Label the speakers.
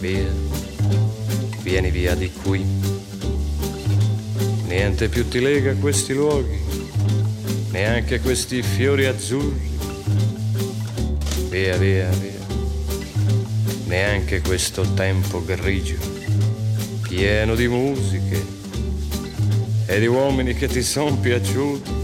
Speaker 1: Via, vieni via di qui. Niente più ti lega a questi luoghi, neanche questi fiori azzurri. Via, via, via. Neanche questo tempo grigio, pieno di musiche e di uomini che ti son piaciuti.